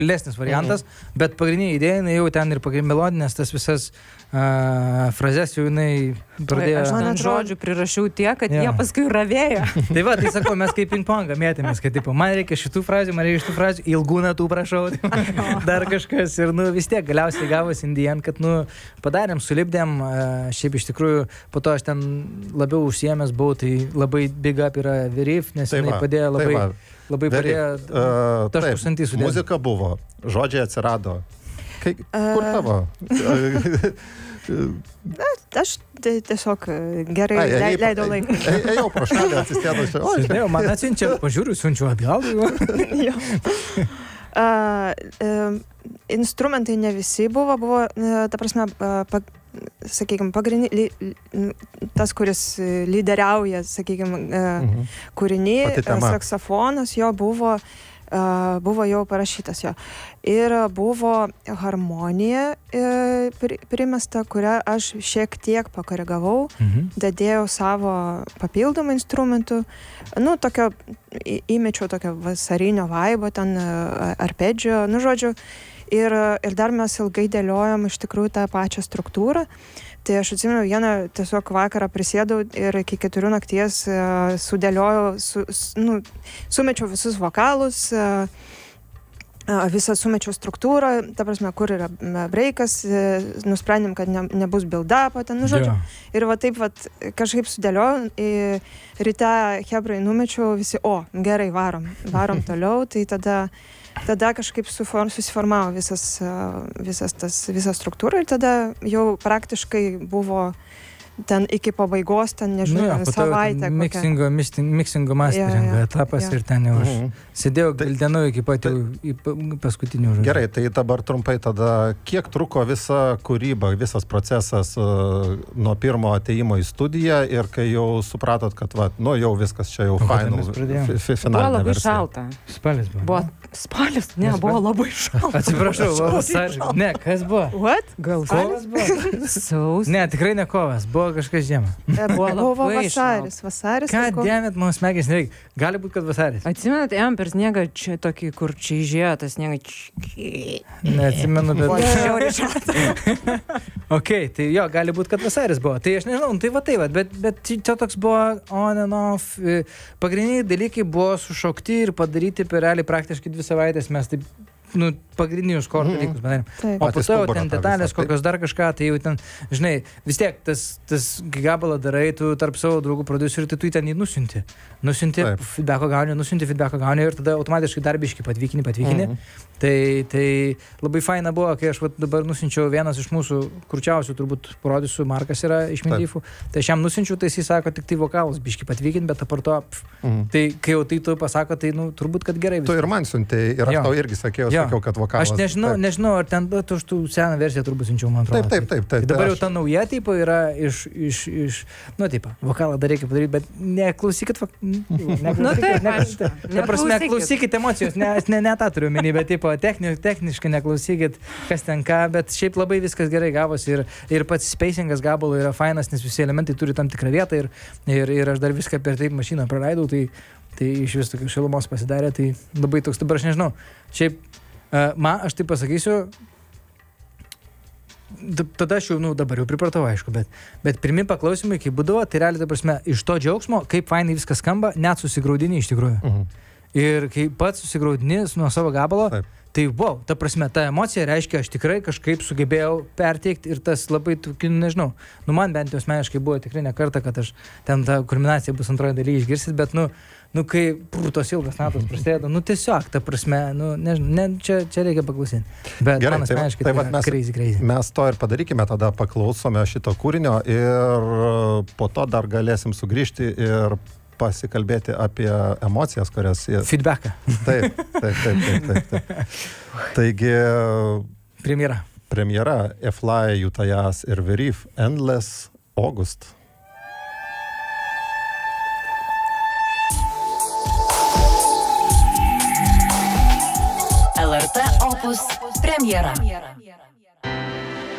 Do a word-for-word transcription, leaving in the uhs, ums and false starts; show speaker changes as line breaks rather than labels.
lėsnis variantas, mhm. bet pagrindinė idėja, jinai jau ten ir pagrindinė melodinės, tas visas uh, frazes jau jinai pradėjo...
Aš man žodžių prirašiau tiek, kad ja. Jie paskui ravėjo.
Tai va, tai sakau, mes kaip ping-pongą mėtėmės, kad tipo, man reikia šitų frazių, man reikia šitų frazių, ilgų natų prašau, dar kažkas ir nu vis tiek galiausiai gavos indijant, kad nu padarėm, sulipdėm, uh, šiaip iš tikrųjų, po to aš ten labiau užsiėmęs buvau, tai labai big up yra Verif, nes
tai
jinai
va,
padėjo labai...
Tai
Labai padėjo
uh,
taškus ant įsudėti.
Muzika buvo, žodžiai atsirado. Kai, kur tavo?
Aš tiesiog gerai Ai, ej, leidau laiką.
Ejau pro šalį, atsistėdau čia. O,
čia. Man atsiunčia, pažiūriu, siunčiu atgal.
uh, uh, instrumentai ne visi buvo, buvo, uh, ta prasme, uh, pa, sakykime, pagrindinį, tas, kuris lyderiauja, sakykime, mhm. kūrinį, saksofonas jo buvo, buvo jau parašytas jo. Ir buvo harmonija primesta, kurią aš šiek tiek pakoregavau, mhm. dadėjau savo papildomą instrumentų, nu, tokio, įmečiau tokio vasarinio vaibo, ten arpedžio, nu, žodžiu, Ir, ir dar mes ilgai dėliojom iš tikrųjų tą pačią struktūrą. Tai aš atsimenu, vieną tiesiog vakarą prisėdau ir iki keturių nakties uh, sudėliojau, su, nu, sumečiau visus vokalus, uh, uh, visą sumečiau struktūrą, ta prasme, kur yra breikas, uh, nusprendėm, kad ne, nebus build-upo, ten, nu, žodžiu. Yeah. Ir va taip, va, kažkaip sudėliojau, ryte hebrai numečiau, visi, o, gerai, varom, varom toliau, tai tada... Tada kažkaip susiformavo visas, visas tas, visa struktūra ir tada jau praktiškai buvo ten iki pabaigos, ten nežinau, nu, ja, savaitę.
Mixingo, mixingo masteringo ja, ja, etapas ja. Ir ten jau aš mhm. sėdėjau gildenu iki pat jau į paskutinių žodžių.
Gerai, tai dabar trumpai tada, kiek truko visa kūryba, visas procesas uh, nuo pirmo atėjimo į studiją ir kai jau supratot, kad va, nu jau viskas čia jau final, finalinė
buvo labai
versija.
Šalta.
Spalis buvo.
Buvo spalis? Ne, Nes buvo labai šalta.
Atsiprašau, buvo vasaris. Ne, kas buvo?
What?
Gal kovas buvo? Saus.
Ne, tikrai ne kovas, buvo kažkas žiemą.
Buvo, buvo vasaris, vasaris.
Ką dėmėt, mano smegis nereikia. Gali būti, kad vasaris.
Atsimenat, ėjom per sniegą čia tokį, kur čia išėjo tas sniegą.
Neatsimenu, bet... Ok, tai jo, gali būti, kad vasaris buvo. Tai aš nežinau, tai va tai va, bet, bet čia toks buvo on and off. Pagrindiniai dalykai buvo sušaukti ir padaryti per realiai praktiškai dvi savaitės. Mes taip, nu, pagrindinius kor dalykus padarėm. O po to jau ten detalės, kokios dar kažką, tai jau ten, žinai, vis tiek tas, tas gabalą darai, tu tarp savo draugų prodiuserių, tai tu į ten jį nusiunti. Nusiunti, feedbacko gauni, nusiunti feedbacko gauni ir tada automatiškai darbiškai patvykini, patvykini. Mm-hmm. Tai, tai labai faina buvo, kai aš vat, dabar nusiunčiau vienas iš mūsų kurčiausių, turbūt prodiusų, Markas yra iš Mindifų, tai aš jam nusiunčiau, tai jis sako tik tai vokalus, biškai patvykin, bet apart to, mm-hmm. tai kai jau tai tu pasako, tai, nu, turbūt, kad gerai viskas.
Tu ir man siuntei, ir aš jo. Tau irgi sakiau, sakiau, kad vokalas.
Aš nežinau, taip. nežinau, ar ten, tu už tų seną versiją turbūt siunčiau, man atrodo.
Taip, taip, taip. taip, taip
dabar
aš...
jau ta nauja tipo yra iš, iš, iš, nu, tipo, vokalą dar reikia padaryti, bet neklausykit, neklausykit, ta prasme, klausykit emocijos, ne, ne, ne tą turiu menį, bet, tipo, techni, techniškai neklausykit, kas ten ką, bet šiaip labai viskas gerai gavosi ir, ir pats spacingas gabalo yra fainas, nes visi elementai turi tam tikrą vietą ir, ir, ir aš dar viską per taip mašiną praleidau, tai, tai iš vis tokios šilumos pasidarė, tai labai toks, dabar aš nežinau, šiaip, uh, man, aš tai pasakysiu, tada aš jau, nu, dabar jau pripratau, aišku, bet, bet pirmi paklausimai, kai būdavo, tai realiai, ta prasme, iš to džiaugsmo, kaip fainai viskas skamba, net susigraudini iš tikrųjų. Uh-huh. Ir kai pats susigraudini nuo savo gabalo, taip. Tai wow, ta prasme, ta emocija reiškia, aš tikrai kažkaip sugebėjau perteikti ir tas labai, nežinau, nu man bent jau asmeniškai buvo tikrai ne kartą, kad aš ten ta kulminacija bus antroje dalyje išgirsit, bet nu, nu kai prū, tos ilgas natos prasidėjo, nu tiesiog, ta prasme, nu nežinau, ne, čia, čia reikia paklausyti. Bet gerai, man asmeniškai tai, tai, tai mes, crazy, crazy.
Mes to ir padarykime, tada paklausome šito kūrinio ir po to dar galėsim sugrįžti ir pasikalbėti apie emocijas, kurias...
Feedbacką.
Taip, taip, taip, taip, taip, taip. Taigi...
Premjera.
Premjera, Efly, Jutajas ir Verif, Endless August.
L R T Opus Premjera.